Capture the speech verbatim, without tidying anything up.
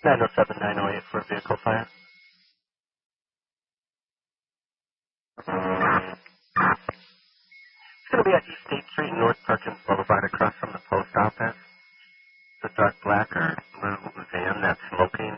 nine oh seven nine oh eight for a vehicle fire. It's going to be at East State Street, North Perkins Boulevard, across from the post office. It's a dark black or blue van that's smoking